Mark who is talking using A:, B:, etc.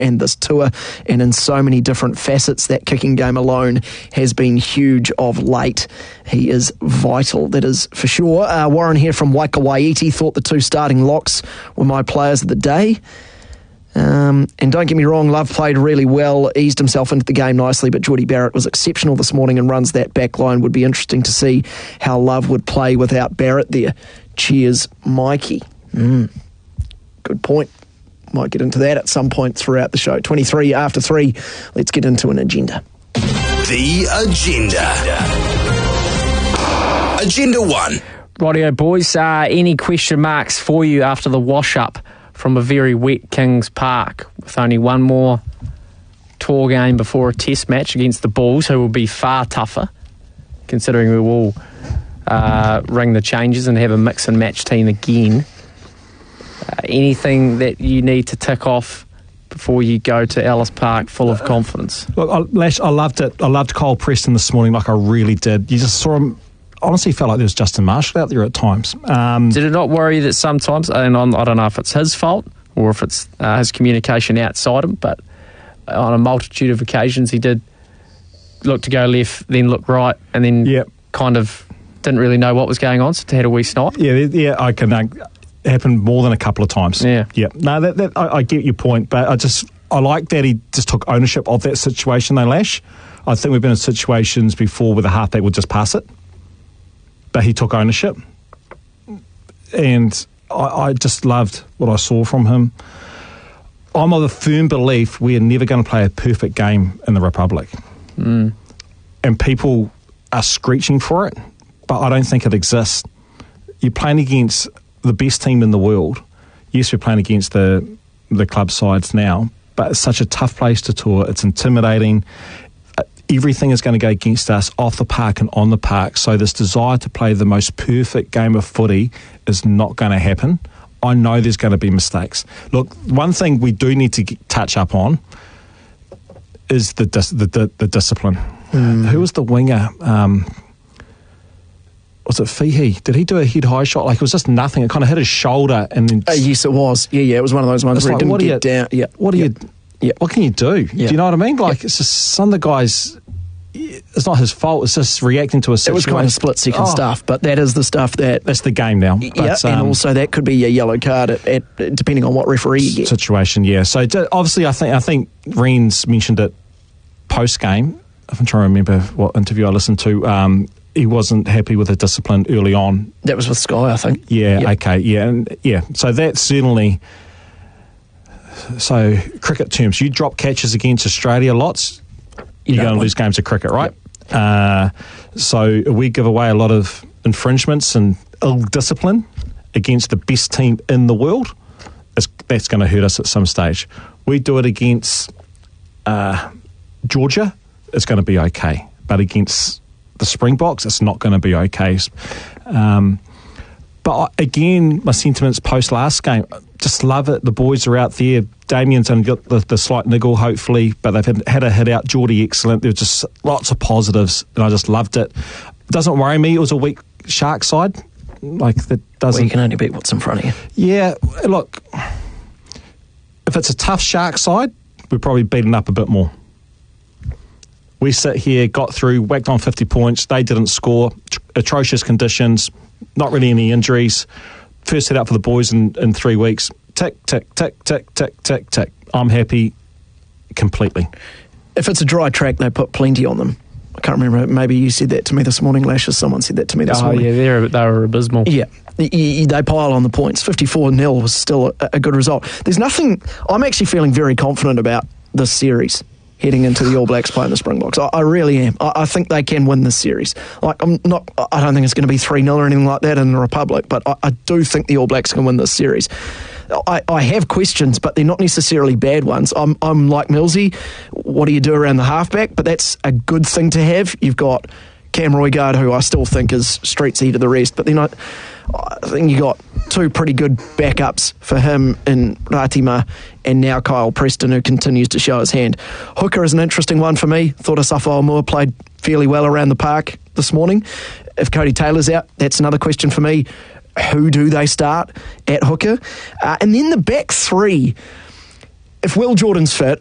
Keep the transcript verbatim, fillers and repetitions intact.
A: and this tour, and in so many different facets. That kicking game alone has been huge of late. He is vital, that is for sure. Uh, Warren here from Waikawaiti thought the two starting locks were my players of the day. Um, and don't get me wrong, Love played really well, eased himself into the game nicely, but Jordie Barrett was exceptional this morning and runs that back line. Would be interesting to see how Love would play without Barrett there. Cheers, Mikey. Mm. Good point. Might get into that at some point throughout the show. twenty-three after three. Let's get into an agenda.
B: The Agenda. Agenda one.
C: Rightio, boys. Uh, any question marks for you after the wash-up from a very wet Kings Park, with only one more tour game before a test match against the Bulls, who will be far tougher, considering we will uh, ring the changes and have a mix and match team again. Uh, anything that you need to tick off before you go to Ellis Park full of confidence?
D: Look, I, Lash, I loved it. I loved Cole Preston this morning, like I really did. You just saw him. Honestly felt like there was Justin Marshall out there at times. Um,
C: Did it not worry that sometimes, and on, I don't know if it's his fault or if it's uh, his communication outside him, but on a multitude of occasions he did look to go left, then look right, and then
D: yep.
C: kind of didn't really know what was going on, so had a wee snipe?
D: Yeah, yeah, I can. Uh, it happened more than a couple of times.
C: Yeah.
D: Yeah. No, that, that, I, I get your point, but I just, I like that he just took ownership of that situation, though, Lash. I think we've been in situations before where the halfback would just pass it. But he took ownership, and I, I just loved what I saw from him. I'm of the firm belief we are never going to play a perfect game in the Republic.
C: Mm.
D: And people are screeching for it, but I don't think it exists. You're playing against the best team in the world. Yes, we're playing against the, the club sides now, but it's such a tough place to tour. It's intimidating. Everything is going to go against us off the park and on the park. So this desire to play the most perfect game of footy is not going to happen. I know there's going to be mistakes. Look, one thing we do need to get, touch up on is the dis, the, the, the discipline. Mm. Who was the winger? Um, was it Fihi? Did he do a head-high shot? Like, it was just nothing. It kind of hit his shoulder. and then
A: uh, Yes, it was. Yeah, yeah, it was one of those ones where
D: like,
A: he didn't
D: what
A: get
D: you,
A: down. Yeah.
D: What do
A: yeah.
D: you... Yeah, what can you do?
A: Yeah.
D: Do you know what I mean? Like,
A: yeah.
D: it's just some of the guys, it's not his fault, it's just reacting to a situation.
A: It was kind of split-second
D: oh.
A: stuff, but that is the stuff that...
D: That's the game now.
A: Yeah,
D: but, um,
A: and also that could be a yellow card, at, at depending on what referee you get.
D: Situation, yeah. So, obviously, I think I think Reens mentioned it post-game. If I'm trying to remember what interview I listened to, um, he wasn't happy with the discipline early on.
A: That was with Sky, I think.
D: Yeah,
A: yep.
D: okay, yeah. and yeah. So, that certainly... So, cricket terms, you drop catches against Australia lots,
A: you
D: you're going to lose games of cricket, right? Yep. Uh, so, we give away a lot of infringements and ill discipline against the best team in the world. It's, that's going to hurt us at some stage. We do it against uh, Georgia, it's going to be okay. But against the Springboks, it's not going to be okay. Um, but again, my sentiments post last game, just love it. The boys are out there. Damien's only got the, the slight niggle, hopefully, but they've had, had a hit out. Jordie, excellent. There were just lots of positives, and I just loved it. It doesn't worry me. It was a weak Shark side. Like, that doesn't...
A: Well, you can only beat what's in front of you.
D: Yeah, look, if it's a tough Shark side, we're probably beaten up a bit more. We sit here, got through, whacked on fifty points. They didn't score. Atrocious conditions, not really any injuries. First hit out for the boys in, in three weeks. Tick, tick, tick, tick, tick, tick, tick. I'm happy completely.
A: If it's a dry track, they put plenty on them. I can't remember. Maybe you said that to me this morning, Lash, or someone said that to me this
C: oh,
A: morning.
C: Oh, yeah, they're, they were abysmal.
A: Yeah, they pile on the points. fifty-four nil was still a, a good result. There's nothing... I'm actually feeling very confident about this series heading into the All Blacks playing the Springboks. I, I really am. I, I think they can win this series. Like, I'm not. I don't think it's going to be three nil or anything like that in the Republic, but I, I do think the All Blacks can win this series. I, I have questions, but they're not necessarily bad ones. I'm, I'm like Millsy. What do you do around the halfback? But that's a good thing to have. You've got Cam Roigard, who I still think is streets ahead of the rest, but then I, I think you got two pretty good backups for him in Ratima and now Kyle Preston, who continues to show his hand. Hooker is an interesting one for me. Thought Asafo Moore played fairly well around the park this morning. If Cody Taylor's out, that's another question for me. Who do they start at hooker? Uh, and then the back three. if Will Jordan's fit,